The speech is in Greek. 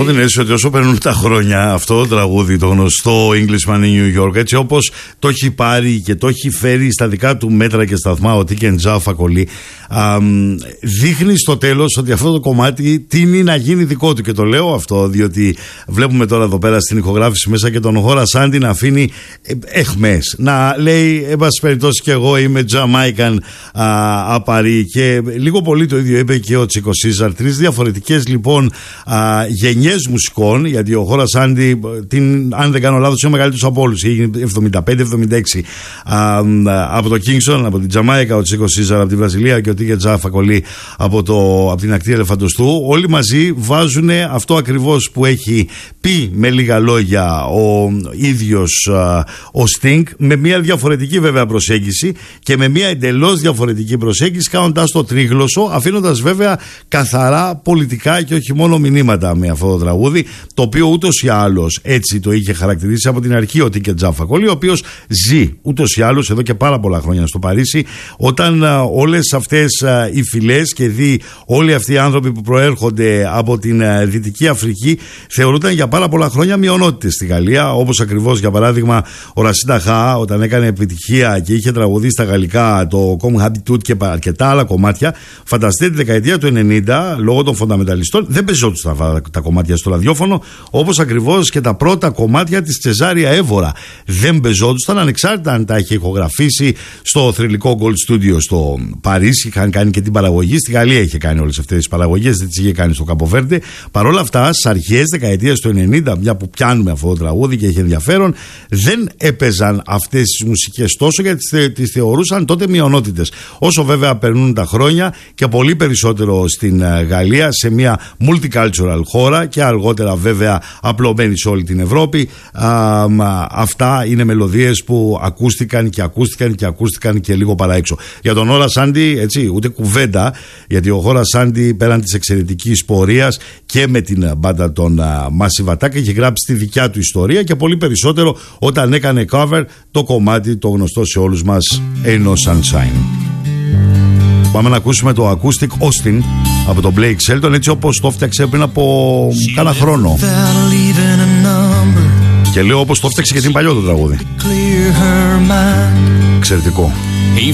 την αίσθηση ότι όσο περνούν τα χρόνια, αυτό το τραγούδι, το γνωστό Englishman in New York, έτσι όπως το έχει πάρει και το έχει φέρει στα δικά του μέτρα και σταθμά ο Τίκεν Τζα Φακολί, δείχνει στο τέλος ότι αυτό το κομμάτι τείνει να γίνει δικό του. Και το λέω αυτό διότι βλέπουμε τώρα εδώ πέρα στην ηχογράφηση μέσα και τον Χώρα Σάντι να αφήνει εχμές, να λέει εν πάση περιπτώσει και εγώ είμαι Τζαμάικαν απαρή, και λίγο πολύ το ίδιο είπε και ο Τσίκο Σίζαρ. Τρεις διαφορετικές λοιπόν γενιές μουσικών, γιατί ο Χώρα Σάντι, αν δεν κάνω λάθος, είναι ο μεγαλύτερος από όλους, έγινε 75-76 από το Kingston, από την Τζαμάικα, ο Τσίκο Σίζαρ από τη Βραζιλία και ο Τίκεν Τζα Φακολί από την ακτή Ελεφαντοστού. Όλοι μαζί βάζουν αυτό ακριβώς που έχει πει με λίγα λόγια ο ίδιος ο Sting, με μια διαφορετική βέβαια προσέγγιση και με μια εντελώς διαφορετική προσέγγιση, κάνοντας το τρίγλωσσο, αφήνοντας βέβαια καθαρά πολιτικά και όχι μόνο μηνύματα με αυτό το τραγούδι, το οποίο ούτως ή άλλως έτσι το είχε χαρακτηρίσει από την αρχή ο Τίκεν Τζα Φακολί, ο οποίος ζει ούτως ή άλλως εδώ και πάρα πολλά χρόνια στο Παρίσι. Όταν όλες αυτές οι φυλές και δει όλοι αυτοί οι άνθρωποι που προέρχονται από την Δυτική Αφρική θεωρούνταν για πάρα πολλά χρόνια μειονότητες στη Γαλλία, όπως ακριβώς για παράδειγμα ο Ρασίντα Χά, όταν έκανε επιτυχία και είχε τραγουδίσει στα γαλλικά το Comme Habitude και αρκετά άλλα κομμάτια. Φανταστείτε τη δεκαετία του 90, λόγω των φονταμεταλιστών, δεν πεζόντουσαν τα κομμάτια στο ραδιόφωνο, όπως ακριβώς και τα πρώτα κομμάτια της Τσεζάρια Εύωρα. Δεν πεζόντουσαν, ανεξάρτητα αν τα είχε ηχογραφήσει στο θρυλικό Gold Studio στο Παρίσι, είχαν κάνει και την παραγωγή. Στη Γαλλία είχε κάνει όλες αυτές τις παραγωγές, δεν τις είχε κάνει στο Καποβέρντε. Παρ' όλα αυτά, στις αρχές δεκαετίας του 90, μια που πιάνουμε αυτό το τραγούδι και έχει ενδιαφέρον, δεν έπαιζαν αυτές τις μουσικές τόσο, γιατί τις θεωρούσαν τότε μειονότητες. Όσο βέβαια περνούν τα χρόνια και πολύ περισσότερο στην Γαλλία, σε μια multicultural χώρα και αργότερα βέβαια απλωμένη σε όλη την Ευρώπη, αυτά είναι μελωδίες που ακούστηκαν και ακούστηκαν και ακούστηκαν και λίγο παραέξω. Για τον Χώρα Σάντι, έτσι, ούτε κουβέντα, γιατί ο Χώρα Σάντι πέραν της εξαιρετικής πορείας και με την μπάντα των Massive Attack είχε γράψει τη δικιά του ιστορία και πολύ περισσότερο όταν έκανε cover το κομμάτι το γνωστό σε όλους μας Ain't No Sunshine. Πάμε να ακούσουμε το Acoustic Austin από τον Blake Shelton, έτσι όπως το φτιάξε πριν από κάνα χρόνο. Και λέω όπως το φτιάξε και την παλιό το τραγούδι. Εξαιρετικό.